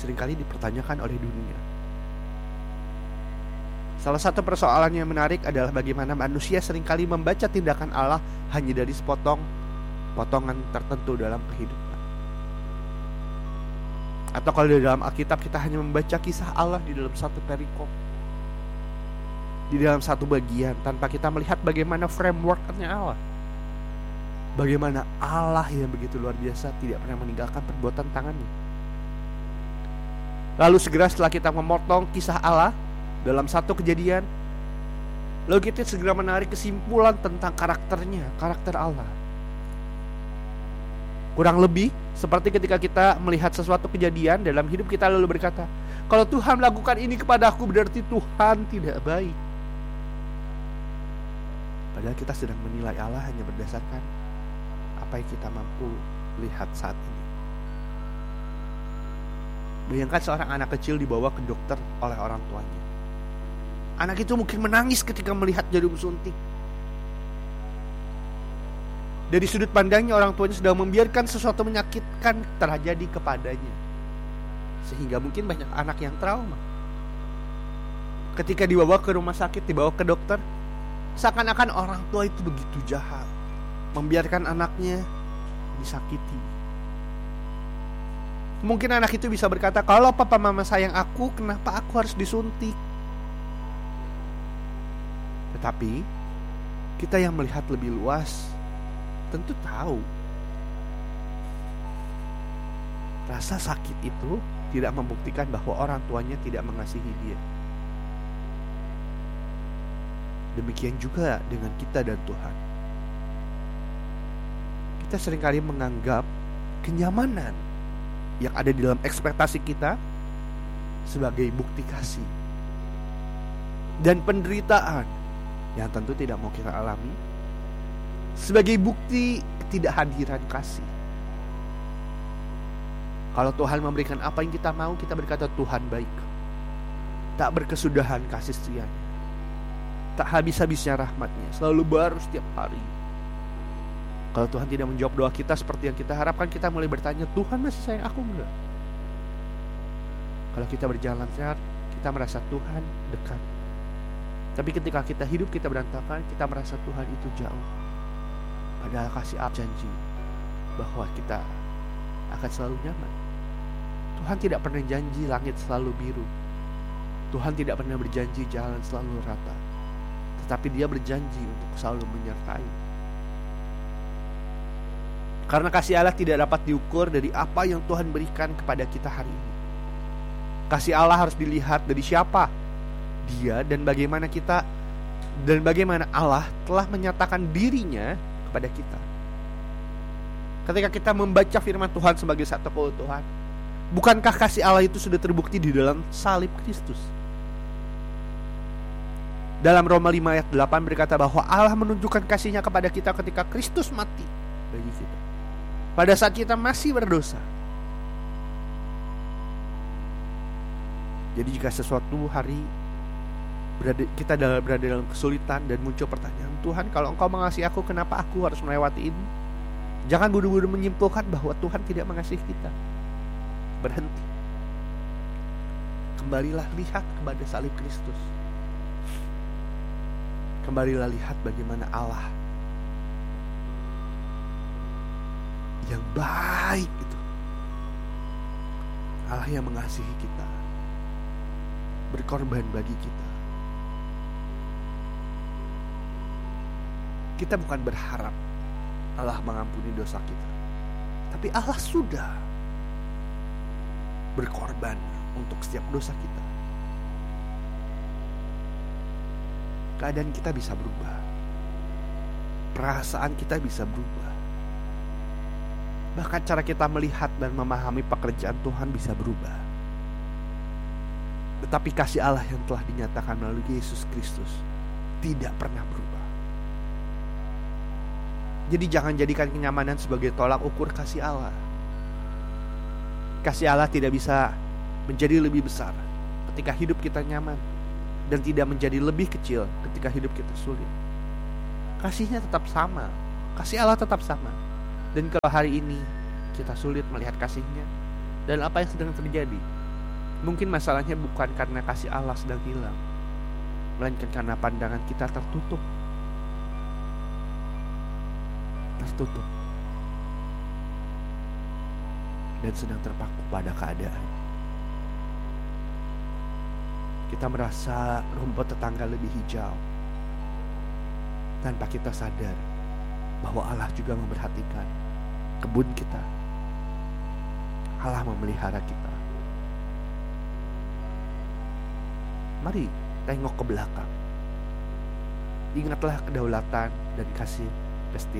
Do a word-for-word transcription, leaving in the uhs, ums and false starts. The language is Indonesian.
seringkali dipertanyakan oleh dunia. Salah satu persoalan yang menarik adalah bagaimana manusia seringkali membaca tindakan Allah hanya dari sepotong potongan tertentu dalam kehidupan. Atau kalau di dalam Alkitab kita hanya membaca kisah Allah di dalam satu perikop, di dalam satu bagian, tanpa kita melihat bagaimana framework-nya Allah. Bagaimana Allah yang begitu luar biasa tidak pernah meninggalkan perbuatan tangannya. Lalu segera setelah kita memotong kisah Allah dalam satu kejadian, lalu kita segera menarik kesimpulan tentang karakternya, karakter Allah. Kurang lebih seperti ketika kita melihat sesuatu kejadian dalam hidup kita lalu berkata, kalau Tuhan melakukan ini kepada aku berarti Tuhan tidak baik. Padahal kita sedang menilai Allah hanya berdasarkan apa yang kita mampu lihat saat ini. Bayangkan seorang anak kecil dibawa ke dokter oleh orang tuanya. Anak itu mungkin menangis ketika melihat jarum suntik. Dari sudut pandangnya orang tuanya sedang membiarkan sesuatu menyakitkan terjadi kepadanya. Sehingga mungkin banyak anak yang trauma. Ketika dibawa ke rumah sakit, dibawa ke dokter, seakan-akan orang tua itu begitu jahat, membiarkan anaknya disakiti. Mungkin anak itu bisa berkata, kalau papa mama sayang aku, kenapa aku harus disuntik? Tetapi kita yang melihat lebih luas tentu tahu rasa sakit itu tidak membuktikan bahwa orang tuanya tidak mengasihi dia. Demikian juga dengan kita dan Tuhan. Kita seringkali menganggap kenyamanan yang ada di dalam ekspektasi kita sebagai bukti kasih, dan penderitaan yang tentu tidak mau kita alami sebagai bukti ketidakhadiran kasih. Kalau Tuhan memberikan apa yang kita mau, kita berkata Tuhan baik, tak berkesudahan kasih setianya, tak habis-habisnya rahmatnya, selalu baru setiap hari. Kalau Tuhan tidak menjawab doa kita seperti yang kita harapkan, kita mulai bertanya, Tuhan masih sayang aku enggak? Kalau kita berjalan sehat, kita merasa Tuhan dekat. Tapi ketika kita hidup kita berantakan, kita merasa Tuhan itu jauh. Padahal kasih Allah janji bahwa kita akan selalu nyaman. Tuhan tidak pernah janji langit selalu biru. Tuhan tidak pernah berjanji jalan selalu rata. Tetapi Dia berjanji untuk selalu menyertai. Karena kasih Allah tidak dapat diukur dari apa yang Tuhan berikan kepada kita hari ini. Kasih Allah harus dilihat dari siapa Dia dan bagaimana kita dan bagaimana Allah telah menyatakan dirinya kepada kita. Ketika kita membaca firman Tuhan sebagai satu keutuhan, bukankah kasih Allah itu sudah terbukti di dalam salib Kristus? Dalam Roma lima ayat delapan berkata bahwa Allah menunjukkan kasih-Nya kepada kita ketika Kristus mati bagi kita pada saat kita masih berdosa. Jadi jika sesuatu hari berada, kita berada dalam kesulitan dan muncul pertanyaan, Tuhan kalau Engkau mengasihi aku, kenapa aku harus melewati ini? Jangan buru-buru menyimpulkan bahwa Tuhan tidak mengasihi kita. Berhenti. Kembalilah lihat kepada salib Kristus. Kembalilah lihat bagaimana Allah yang baik itu. Allah yang mengasihi kita, berkorban bagi kita. Kita bukan berharap Allah mengampuni dosa kita, tapi Allah sudah berkorban untuk setiap dosa kita. Keadaan kita bisa berubah, perasaan kita bisa berubah, bahkan cara kita melihat dan memahami pekerjaan Tuhan bisa berubah. Tetapi kasih Allah yang telah dinyatakan melalui Yesus Kristus tidak pernah berubah. Jadi jangan jadikan kenyamanan sebagai tolak ukur kasih Allah. Kasih Allah tidak bisa menjadi lebih besar ketika hidup kita nyaman, dan tidak menjadi lebih kecil ketika hidup kita sulit. Kasih-Nya tetap sama, kasih Allah tetap sama. Dan kalau hari ini kita sulit melihat kasih-Nya dan apa yang sedang terjadi, Mungkin masalahnya bukan karena kasih Allah sedang hilang, melainkan karena pandangan kita tertutup. Tertutup. Dan sedang terpaku pada keadaan. Kita merasa rumput tetangga lebih hijau, tanpa kita sadar bahwa Allah juga memperhatikan kebun kita. Allah memelihara kita. Mari tengok ke belakang. Ingatlah kedaulatan dan kasih setia